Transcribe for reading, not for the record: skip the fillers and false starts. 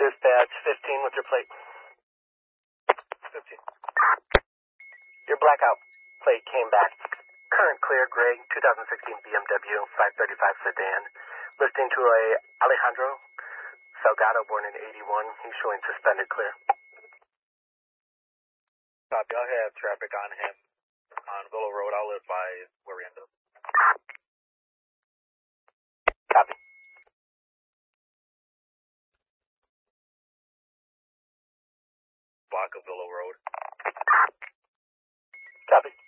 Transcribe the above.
Dispatch 15 with your plate. 15. Your blackout plate came back. Current clear, gray, 2016 BMW 535 sedan. Listing to a Alejandro Salgado, born in 81. He's showing suspended clear. Copy. I'll have traffic on him on Willow Road. I'll live by where we ended up. Copy. Block of Willow Road. Copy.